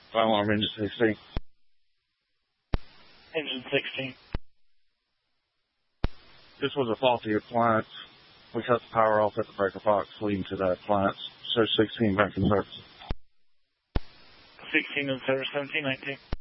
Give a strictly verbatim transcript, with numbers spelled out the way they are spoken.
Fire alarm engine sixteen. Engine sixteen. This was a faulty appliance. We cut the power off at the breaker box leading to that appliance. So sixteen back in service. sixteen in service, seventeen nineteen.